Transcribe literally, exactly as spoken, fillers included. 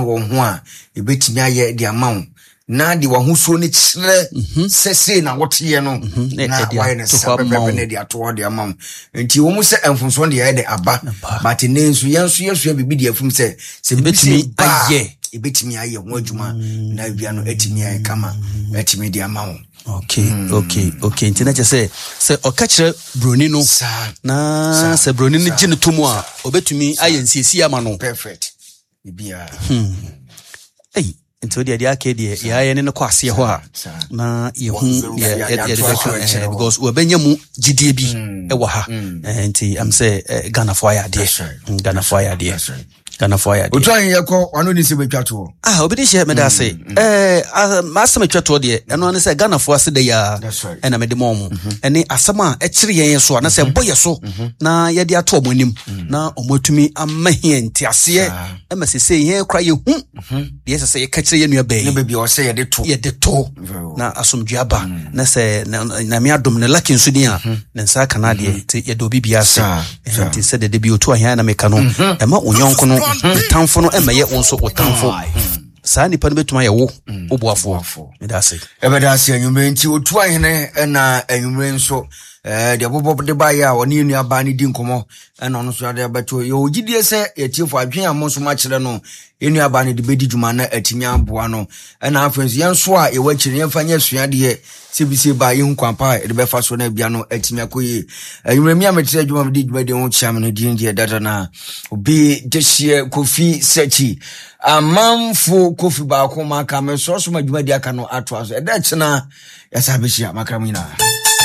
wo ho a ebetimi aye de amawo na de wo ho so ne kire sese na wote no na why ne sabe ne de ato de amawo nti wo mu se enfonso de ye de aba but ne nso yenso yeso bibi de afum se se ebetimi aye ebetimi aye ho adwuma na bia no etimi aye kama etimi de amawo. Okay, mm. okay, okay. Nti na che se se okachire broni no na se broni no gine to mu a obetumi ayensiesi ama no. Perfect. Bibia. Hmm. Hey, nti odi ade aka de ya ye ne no kwase ho a na ye hu ye ye de because we benya mu gidie bi e wo ha. Nti am say Ghana for ya de. Ghana for ya de. Ghana for ya de. Otwan ye ko wano ni se betwato. Ah, obi dey share me da say. Eh, asem betwato de. Eno ne say Ghana for ase de ya. E na me de mom. Ene asem a e kire yen so na say boye so na ye de ato omonim na omotumi amahie ntiase e ma sese yen kra ye hu. De say ye ka kire ye nua be. Ne be o say ye de to. Ye de to. Na asomdua ba. Na say na me adom ne laki nso din a ne nsa kana de ye do bibia se. Nti say de de bi otu ahia na me ka no. E ma onyonko no tamfo no emaye wonso otamfo saa nipa no betuma ye wo oboafo medase ebedase anyumre nti otu ahene na anyumre nso eh de bobo de ba ya oni enu aba ni di nkomo na ono so ade beto ye ogidie se etiefo adwen amonso ma kire no enu aba ni de bedi dwuma na atimi aboa no na afenso yenso a ye wakire ye fanya suade ye sebise ba ye nkwampa de be fa so na bia no atimi akoye anyumre mi ametire dwuma de dwuma de ho chiam no di ndi data na obi dehie Kofi Sechi amamfo Kofi ba ko maka me so so ma dwuma di aka no ato aso e da chena ya sabehia maka mu nyina.